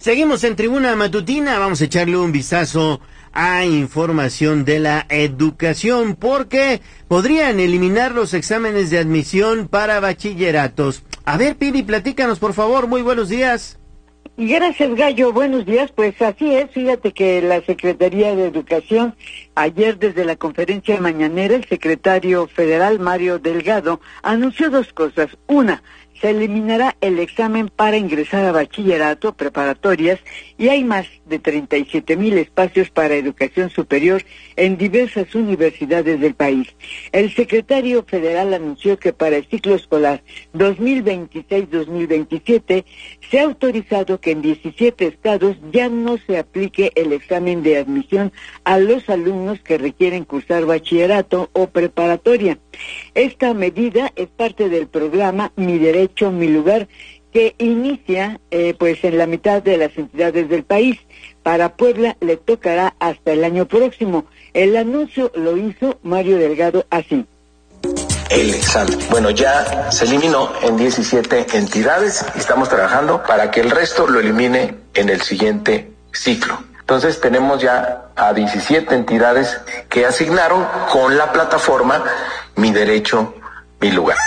Seguimos en Tribuna Matutina, vamos a echarle un vistazo a información de la educación, porque podrían eliminar los exámenes de admisión para bachilleratos. A ver, Pili, platícanos, por favor, muy buenos días. Gracias, Gallo, buenos días. Pues así es, fíjate que la Secretaría de Educación, ayer desde la conferencia mañanera, el secretario federal Mario Delgado anunció dos cosas. Una, se eliminará el examen para ingresar a bachillerato, preparatorias, y hay más de 37,000 espacios para educación superior en diversas universidades del país. El secretario federal anunció que para el ciclo escolar 2026-2027 se ha autorizado que en 17 estados ya no se aplique el examen de admisión a los alumnos que requieren cursar bachillerato o preparatoria. Esta medida es parte del programa Mi Derecho, Mi Lugar, que inicia pues en la mitad de las entidades del país. Para Puebla le tocará hasta el año próximo. El anuncio lo hizo Mario Delgado así. El examen. Bueno, ya se eliminó en 17 entidades y estamos trabajando para que el resto lo elimine en el siguiente ciclo. Entonces tenemos ya a 17 entidades que asignaron con la plataforma Mi Derecho, Mi Lugar.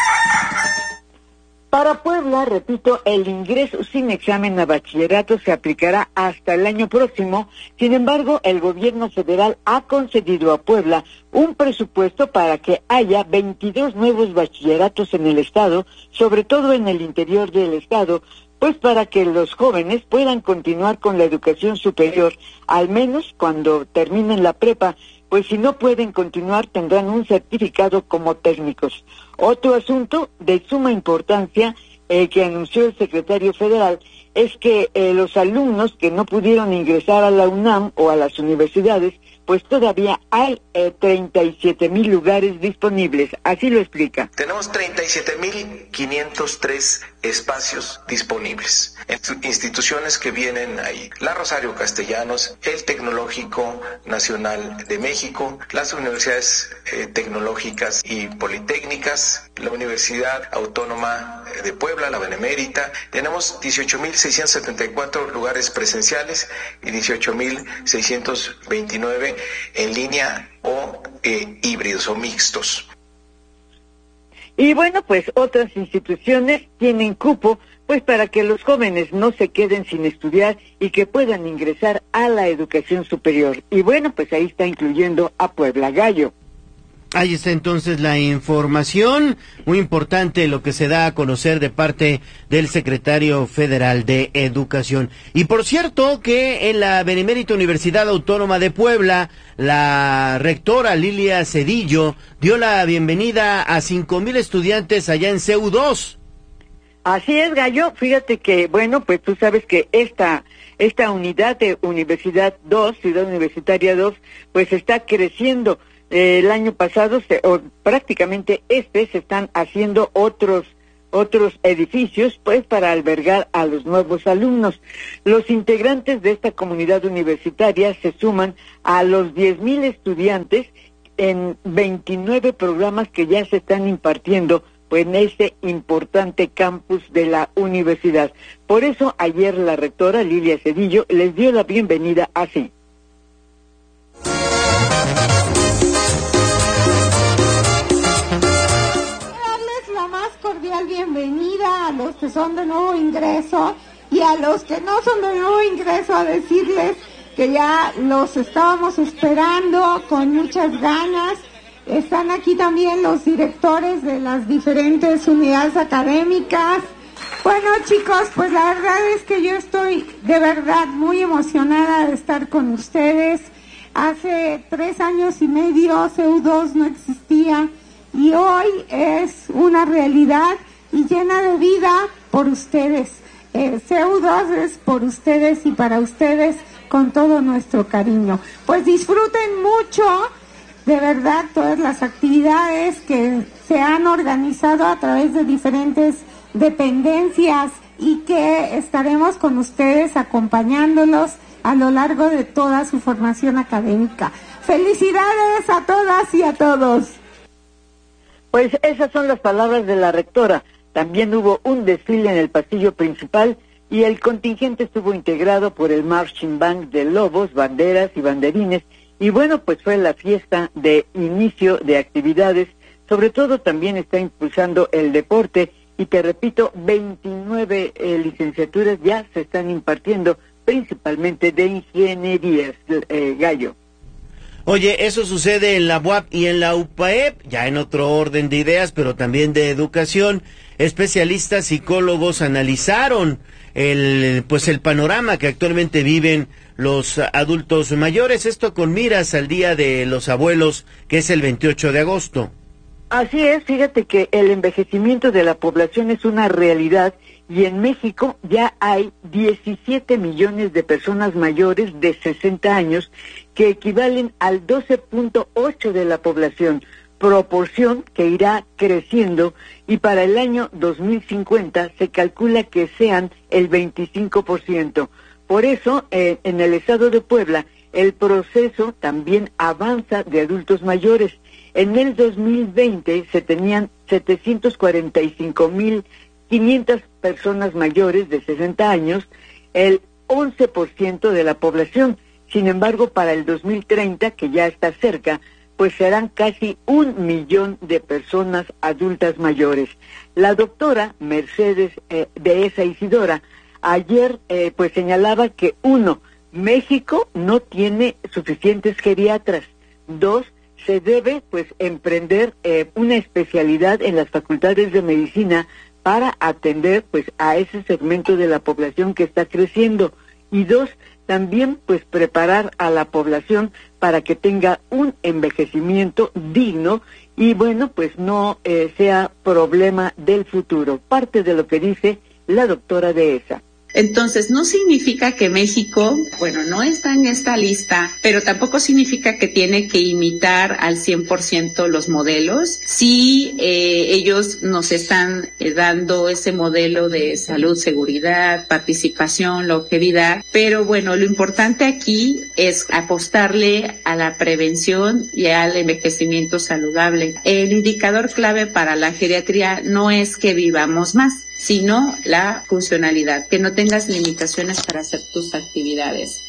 Para Puebla, repito, el ingreso sin examen a bachillerato se aplicará hasta el año próximo. Sin embargo, el gobierno federal ha concedido a Puebla un presupuesto para que haya 22 nuevos bachilleratos en el estado, sobre todo en el interior del estado, pues para que los jóvenes puedan continuar con la educación superior, al menos cuando terminen la prepa, pues si no pueden continuar tendrán un certificado como técnicos. Otro asunto de suma importancia que anunció el secretario federal es que los alumnos que no pudieron ingresar a la UNAM o a las universidades, pues todavía hay 37,000 lugares disponibles. Así lo explica. Tenemos 37,503 espacios disponibles en instituciones que vienen ahí. La Rosario Castellanos, el Tecnológico Nacional de México, las universidades tecnológicas y politécnicas, la Universidad Autónoma de Puebla, la Benemérita. Tenemos 18,674 lugares presenciales y 18,629 en línea o híbridos o mixtos. Y bueno, pues otras instituciones tienen cupo, pues para que los jóvenes no se queden sin estudiar y que puedan ingresar a la educación superior. Y bueno, pues ahí está incluyendo a Puebla, Gallo. Ahí está entonces la información, muy importante lo que se da a conocer de parte del secretario federal de Educación. Y por cierto que en la Benemérita Universidad Autónoma de Puebla, la rectora Lilia Cedillo dio la bienvenida a 5,000 estudiantes allá en CU2. Así es, Gallo, fíjate que, bueno, pues tú sabes que esta unidad de Universidad 2, Ciudad Universitaria 2, pues está creciendo. El año pasado, prácticamente se están haciendo otros edificios, pues, para albergar a los nuevos alumnos. Los integrantes de esta comunidad universitaria se suman a los 10,000 estudiantes en 29 programas que ya se están impartiendo, pues, en este importante campus de la universidad. Por eso, ayer la rectora Lilia Cedillo les dio la bienvenida así. Cordial bienvenida a los que son de nuevo ingreso y a los que no son de nuevo ingreso, a decirles que ya los estábamos esperando con muchas ganas. Están aquí también los directores de las diferentes unidades académicas. Bueno, chicos, pues la verdad es que yo estoy de verdad muy emocionada de estar con ustedes. Hace 3 años y medio CU2 no existía. Y hoy es una realidad y llena de vida por ustedes. CU2 es por ustedes y para ustedes con todo nuestro cariño. Pues disfruten mucho, de verdad, todas las actividades que se han organizado a través de diferentes dependencias y que estaremos con ustedes acompañándolos a lo largo de toda su formación académica. Felicidades a todas y a todos. Pues esas son las palabras de la rectora. También hubo un desfile en el pasillo principal y el contingente estuvo integrado por el Marching Band de Lobos, banderas y banderines, y bueno, pues fue la fiesta de inicio de actividades, sobre todo también está impulsando el deporte, y te repito, 29 licenciaturas ya se están impartiendo, principalmente de ingenierías, Gallo. Oye, eso sucede en la UAP y en la UPAEP, ya en otro orden de ideas, pero también de educación. Especialistas psicólogos analizaron el panorama que actualmente viven los adultos mayores, esto con miras al Día de los Abuelos, que es el 28 de agosto. Así es, fíjate que el envejecimiento de la población es una realidad y en México ya hay 17 millones de personas mayores de 60 años que equivalen al 12.8 de la población, proporción que irá creciendo y para el año 2050 se calcula que sean el 25%. Por eso, en el estado de Puebla, el proceso también avanza de adultos mayores. En el 2020 se tenían 745.500 personas mayores de 60 años, el 11% de la población. Sin embargo, para el 2030, que ya está cerca, pues serán casi 1 millón de personas adultas mayores. La doctora Mercedes Dehesa Isidora ayer pues señalaba que 1, México no tiene suficientes geriatras. 2, se debe pues emprender una especialidad en las facultades de medicina para atender pues a ese segmento de la población que está creciendo. Y 2, también pues preparar a la población para que tenga un envejecimiento digno y bueno pues no sea problema del futuro. Parte de lo que dice la doctora Dehesa. Entonces, no significa que México, no está en esta lista, pero tampoco significa que tiene que imitar al 100% los modelos. Sí, ellos nos están dando ese modelo de salud, seguridad, participación, longevidad, pero lo importante aquí es apostarle a la prevención y al envejecimiento saludable. El indicador clave para la geriatría no es que vivamos más, sino la funcionalidad, que no tengas limitaciones para hacer tus actividades.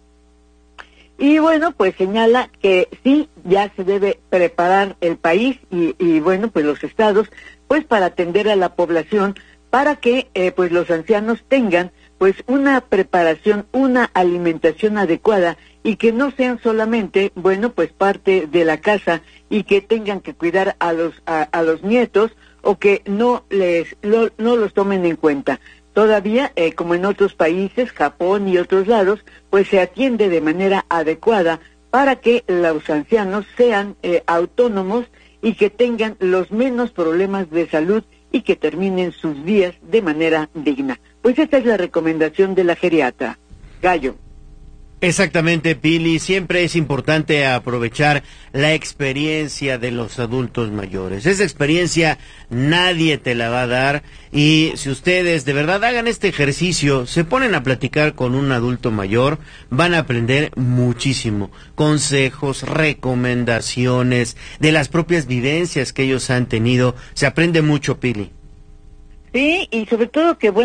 Y pues señala que sí, ya se debe preparar el país y pues los estados, pues para atender a la población, para que pues los ancianos tengan pues una preparación, una alimentación adecuada y que no sean solamente, pues parte de la casa y que tengan que cuidar a los nietos o que no los tomen en cuenta. Todavía, como en otros países, Japón y otros lados, pues se atiende de manera adecuada para que los ancianos sean autónomos y que tengan los menos problemas de salud y que terminen sus días de manera digna. Pues esta es la recomendación de la geriatra. Gallo. Exactamente, Pili, siempre es importante aprovechar la experiencia de los adultos mayores. Esa experiencia nadie te la va a dar y si ustedes de verdad hagan este ejercicio, se ponen a platicar con un adulto mayor, van a aprender muchísimo. Consejos, recomendaciones, de las propias vivencias que ellos han tenido. Se aprende mucho, Pili. Sí, y sobre todo que,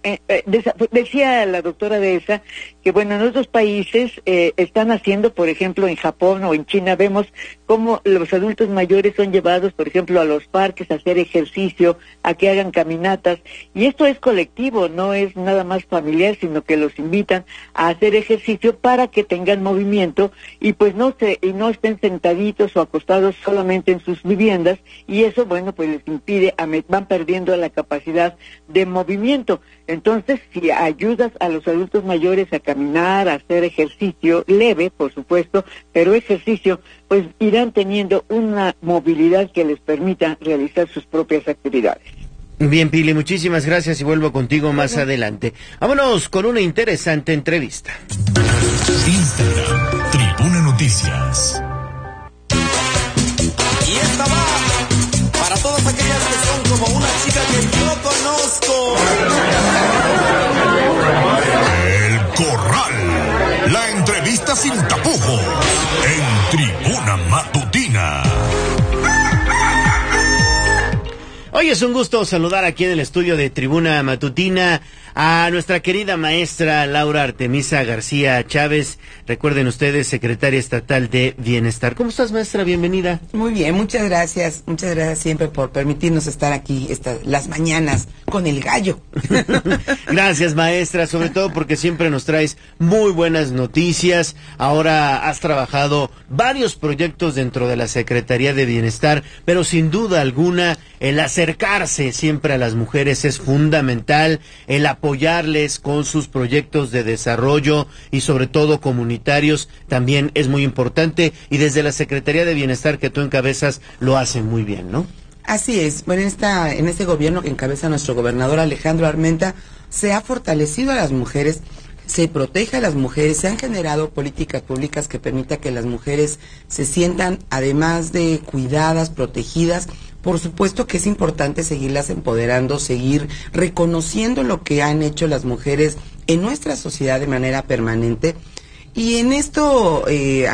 decía la doctora Dehesa, que en otros países están haciendo, por ejemplo, en Japón o en China, vemos cómo los adultos mayores son llevados, por ejemplo, a los parques a hacer ejercicio, a que hagan caminatas, y esto es colectivo, no es nada más familiar, sino que los invitan a hacer ejercicio para que tengan movimiento y pues no estén sentaditos o acostados solamente en sus viviendas, y eso, pues les impide, van perdiendo la capacidad de movimiento. Entonces, si ayudas a los adultos mayores a caminar, a hacer ejercicio leve, por supuesto, pero ejercicio, pues irán teniendo una movilidad que les permita realizar sus propias actividades. Bien, Pili, muchísimas gracias y vuelvo contigo más adelante. Vámonos con una interesante entrevista. Instagram, Tribuna Noticias. Y esta va para todas aquellas que son como una chica que yo conozco. El Corral. La entrevista sin tapujos. En Tribuna Matutina. Hoy es un gusto saludar aquí en el estudio de Tribuna Matutina a nuestra querida maestra Laura Artemisa García Chávez. Recuerden ustedes, secretaria estatal de Bienestar. ¿Cómo estás, maestra? Bienvenida. Muy bien, muchas gracias siempre por permitirnos estar aquí las mañanas con el gallo. Gracias, maestra, sobre todo porque siempre nos traes muy buenas noticias. Ahora has trabajado varios proyectos dentro de la Secretaría de Bienestar, pero sin duda alguna el acercarse siempre a las mujeres es fundamental, el apoyarles con sus proyectos de desarrollo y sobre todo comunitarios también es muy importante, y desde la Secretaría de Bienestar que tú encabezas lo hacen muy bien, ¿no? Así es. Bueno, en este gobierno que encabeza nuestro gobernador Alejandro Armenta, se ha fortalecido a las mujeres, se protege a las mujeres, se han generado políticas públicas que permitan que las mujeres se sientan, además de cuidadas, protegidas. Por supuesto que es importante seguirlas empoderando, seguir reconociendo lo que han hecho las mujeres en nuestra sociedad de manera permanente. Y en esto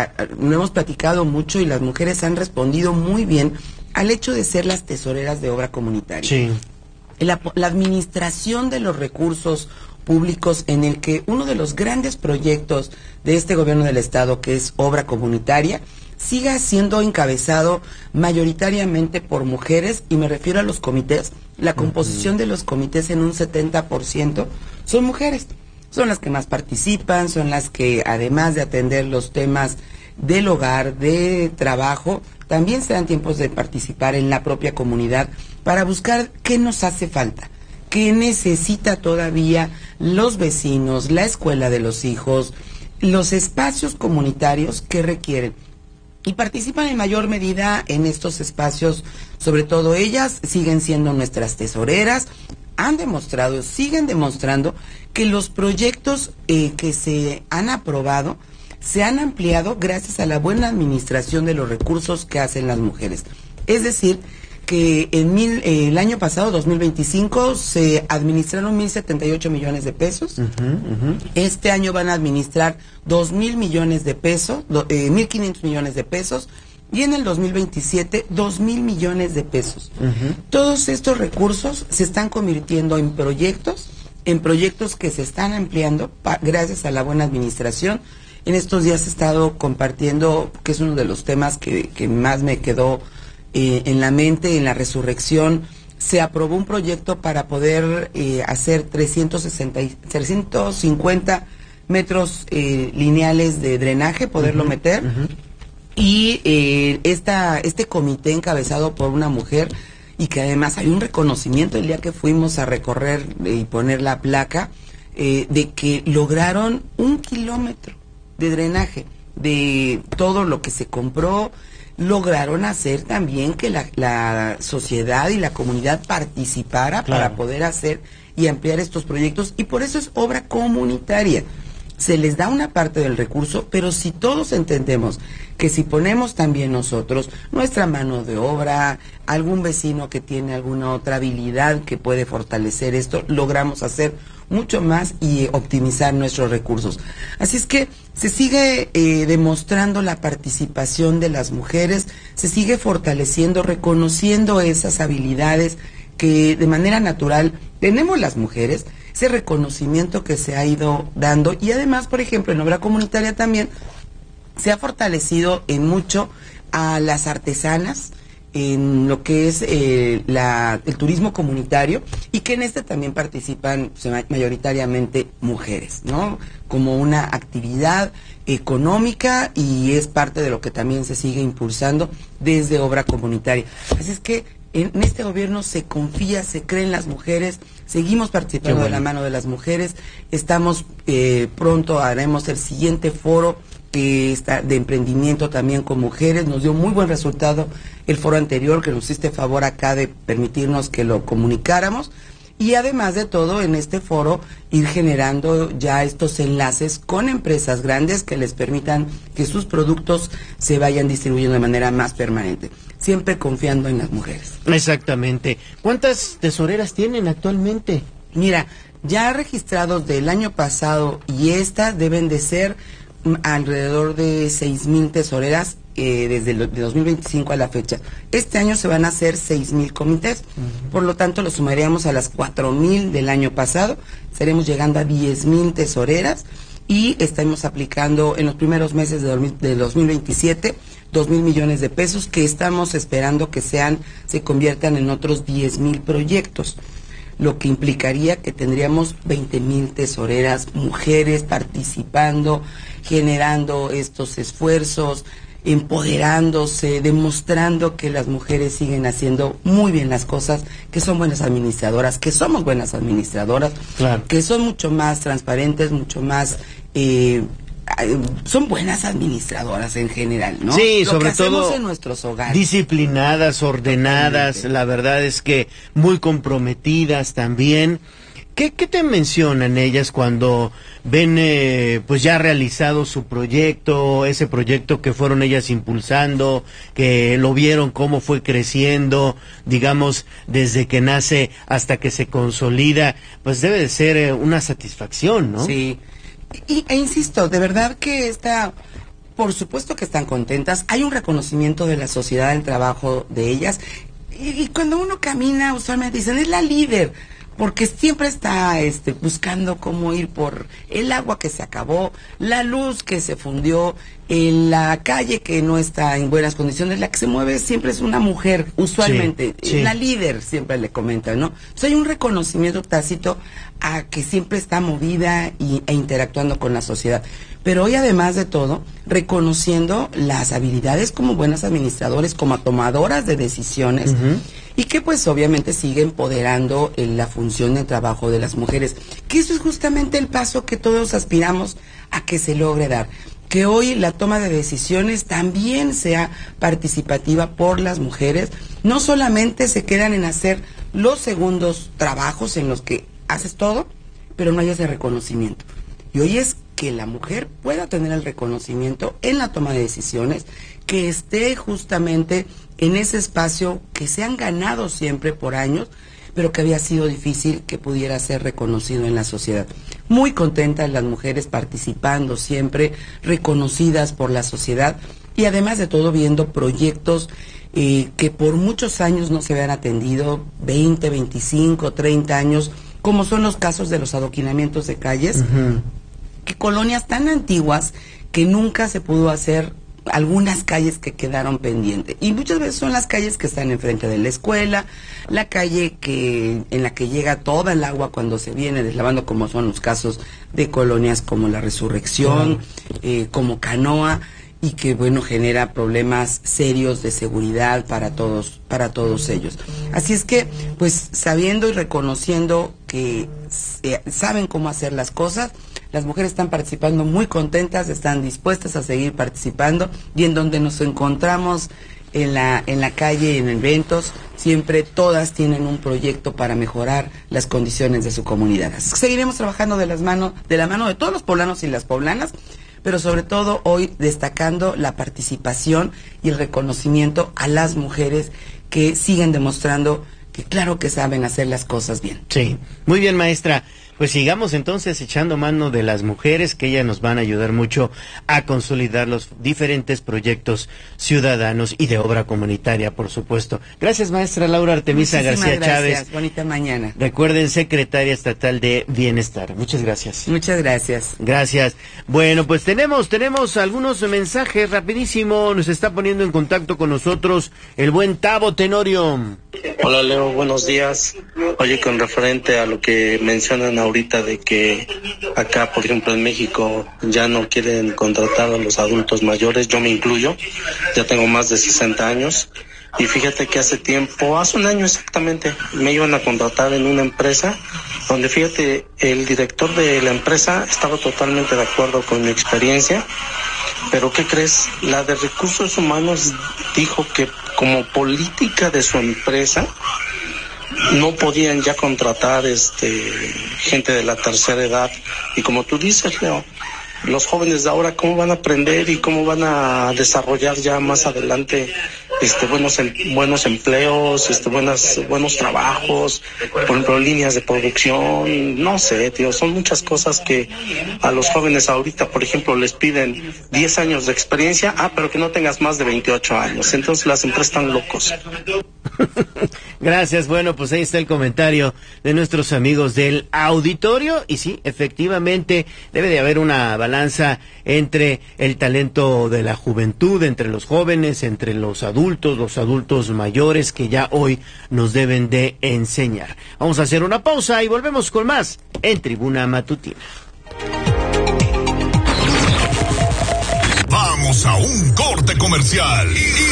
lo hemos platicado mucho y las mujeres han respondido muy bien al hecho de ser las tesoreras de obra comunitaria. Sí. La administración de los recursos públicos, en el que uno de los grandes proyectos de este gobierno del estado, que es obra comunitaria, siga siendo encabezado mayoritariamente por mujeres, y me refiero a los comités. La composición de los comités en un 70% son mujeres. Son las que más participan, son las que, además de atender los temas del hogar, de trabajo, también se dan tiempos de participar en la propia comunidad para buscar qué nos hace falta, qué necesita todavía los vecinos, la escuela de los hijos, los espacios comunitarios que requieren. Y participan en mayor medida en estos espacios, sobre todo ellas siguen siendo nuestras tesoreras, han demostrado, siguen demostrando que los proyectos que se han aprobado se han ampliado gracias a la buena administración de los recursos que hacen las mujeres. Es decir, que el año pasado, 2025, se administraron 1.078 millones de pesos. Este año van a administrar 2.000 millones de pesos, 1.500 millones de pesos, y en el 2027, 2.000 millones de pesos. Todos estos recursos se están convirtiendo en proyectos que se están ampliando gracias a la buena administración. En estos días he estado compartiendo, que es uno de los temas que más me quedó en la mente, en la resurrección. Se aprobó un proyecto para poder hacer 350 metros lineales de drenaje, poderlo meter. Y este comité encabezado por una mujer, y que además hay un reconocimiento el día que fuimos a recorrer y poner la placa, de que lograron 1 kilómetro de drenaje de todo lo que se compró. Lograron hacer también que la sociedad y la comunidad participara para poder hacer y ampliar estos proyectos, y por eso es obra comunitaria. Se les da una parte del recurso, pero si todos entendemos que si ponemos también nosotros nuestra mano de obra, algún vecino que tiene alguna otra habilidad que puede fortalecer esto, logramos hacer mucho más y optimizar nuestros recursos. Así es que se sigue demostrando la participación de las mujeres, se sigue fortaleciendo, reconociendo esas habilidades que de manera natural tenemos las mujeres, ese reconocimiento que se ha ido dando. Y además, por ejemplo, en obra comunitaria también se ha fortalecido en mucho a las artesanas, en lo que es el turismo comunitario, y que en este también participan mayoritariamente mujeres, ¿no? Como una actividad económica, y es parte de lo que también se sigue impulsando desde obra comunitaria. Así es que en este gobierno se confía, se cree en las mujeres, seguimos participando de la mano de las mujeres. Estamos pronto haremos el siguiente foro que está de emprendimiento también con mujeres. Nos dio muy buen resultado el foro anterior, que nos hiciste favor acá de permitirnos que lo comunicáramos, y además de todo, en este foro ir generando ya estos enlaces con empresas grandes que les permitan que sus productos se vayan distribuyendo de manera más permanente, siempre confiando en las mujeres. Exactamente. ¿Cuántas tesoreras tienen actualmente? Mira, ya registrados del año pasado y esta deben de ser alrededor de 6,000 tesoreras desde el de 2025 a la fecha. Este año se van a hacer 6,000 comités, por lo tanto lo sumaríamos a las 4,000 del año pasado, estaremos llegando a 10,000 tesoreras y estamos aplicando en los primeros meses de 2027 2,000 millones de pesos que estamos esperando que se conviertan en otros 10,000 proyectos, lo que implicaría que tendríamos 20,000 tesoreras mujeres participando, generando estos esfuerzos, empoderándose, demostrando que las mujeres siguen haciendo muy bien las cosas, que son buenas administradoras, que somos buenas administradoras, claro, que son mucho más transparentes, mucho más son buenas administradoras en general, ¿no? Sí, lo sobre que hacemos todo en nuestros hogares. Disciplinadas, ordenadas, totalmente. La verdad es que muy comprometidas también. ¿Qué te mencionan ellas cuando ven pues ya realizado su proyecto, ese proyecto que fueron ellas impulsando, que lo vieron cómo fue creciendo, digamos, desde que nace hasta que se consolida? Pues debe de ser una satisfacción, ¿no? Sí, e insisto, de verdad que por supuesto que están contentas, hay un reconocimiento de la sociedad del trabajo de ellas, y cuando uno camina usualmente dicen, es la líder, porque siempre está buscando cómo ir por el agua que se acabó, la luz que se fundió, en la calle que no está en buenas condiciones, la que se mueve siempre es una mujer, usualmente, sí. La líder siempre le comentan, ¿no? Entonces hay un reconocimiento tácito a que siempre está movida e interactuando con la sociedad. Pero hoy, además de todo, reconociendo las habilidades como buenas administradores, como tomadoras de decisiones, y que pues obviamente sigue empoderando la función de trabajo de las mujeres, que eso es justamente el paso que todos aspiramos a que se logre dar, que hoy la toma de decisiones también sea participativa por las mujeres, no solamente se quedan en hacer los segundos trabajos en los que haces todo, pero no hay ese reconocimiento. Y hoy es que la mujer pueda tener el reconocimiento en la toma de decisiones, que esté justamente en ese espacio que se han ganado siempre por años, pero que había sido difícil que pudiera ser reconocido en la sociedad. Muy contentas las mujeres participando siempre, reconocidas por la sociedad, y además de todo viendo proyectos que por muchos años no se habían atendido, 20, 25, 30 años, como son los casos de los adoquinamientos de calles, que colonias tan antiguas que nunca se pudo hacer, algunas calles que quedaron pendientes, y muchas veces son las calles que están enfrente de la escuela, la calle en la que llega toda el agua cuando se viene deslavando, como son los casos de colonias como La Resurrección, como Canoa, y que bueno, genera problemas serios de seguridad para todos ellos. Así es que, pues, sabiendo y reconociendo que saben cómo hacer las cosas, las mujeres están participando muy contentas, están dispuestas a seguir participando, y en donde nos encontramos en la calle, en eventos, siempre todas tienen un proyecto para mejorar las condiciones de su comunidad. Seguiremos trabajando de la mano de todos los poblanos y las poblanas, pero sobre todo hoy destacando la participación y el reconocimiento a las mujeres que siguen demostrando que claro que saben hacer las cosas bien. Sí, muy bien, maestra. Pues sigamos entonces echando mano de las mujeres, que ellas nos van a ayudar mucho a consolidar los diferentes proyectos ciudadanos y de obra comunitaria, por supuesto. Gracias, maestra Laura Artemisa García Chávez. Bonita mañana. Recuerden, secretaria estatal de Bienestar. Muchas gracias. Muchas gracias. Gracias. Bueno, pues tenemos algunos mensajes rapidísimo. Nos está poniendo en contacto con nosotros el buen Tavo Tenorio. Hola, Leo, buenos días. Oye, con referente a lo que mencionan ahorita de que acá, por ejemplo, en México ya no quieren contratar a los adultos mayores, yo me incluyo, ya tengo más de 60 años, y fíjate que hace un año exactamente, me iban a contratar en una empresa donde, fíjate, el director de la empresa estaba totalmente de acuerdo con mi experiencia, pero ¿qué crees? La de recursos humanos dijo que como política de su empresa no podían ya contratar gente de la tercera edad, y como tú dices, Leo, los jóvenes de ahora cómo van a aprender y cómo van a desarrollar ya más adelante buenos empleos, buenos trabajos, por ejemplo, líneas de producción, no sé, tío, son muchas cosas que a los jóvenes ahorita, por ejemplo, les piden 10 años de experiencia, pero que no tengas más de 28 años, entonces las empresas están locos. Gracias, bueno, pues ahí está el comentario de nuestros amigos del auditorio, y sí, efectivamente, debe de haber una balanza entre el talento de la juventud, entre los jóvenes, entre los adultos mayores que ya hoy nos deben de enseñar. Vamos a hacer una pausa y volvemos con más en Tribuna Matutina. Vamos a un corte comercial.